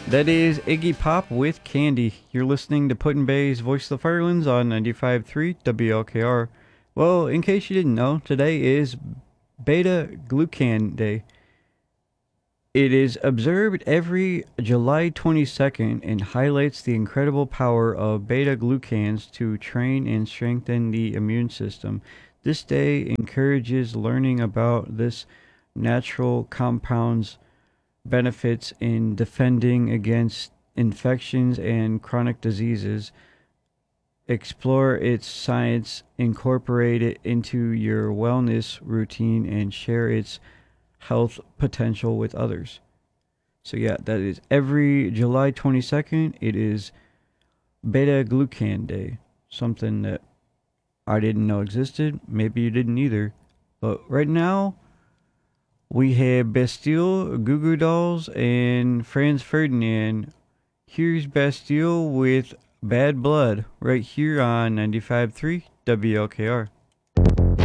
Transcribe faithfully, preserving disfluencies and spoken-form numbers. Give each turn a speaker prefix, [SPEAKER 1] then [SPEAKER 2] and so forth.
[SPEAKER 1] That is Iggy Pop with Candy. You're listening to Put-in-Bay's Voice of the Firelands on ninety-five point three W L K R. Well, in case you didn't know, today is Beta Glucan Day. It is observed every July twenty-second and highlights the incredible power of beta glucans to train and strengthen the immune system. This day encourages learning about this natural compound's benefits in defending against infections and chronic diseases. Explore its science, incorporate it into your wellness routine, and share its health potential with others. So, yeah, that is every July twenty-second. It is Beta Glucan Day, something that I didn't know existed. Maybe you didn't either. But right now, we have Bastille, Goo Goo Dolls, and Franz Ferdinand. Here's Bastille with Bad Blood right here on ninety-five point three W L K R.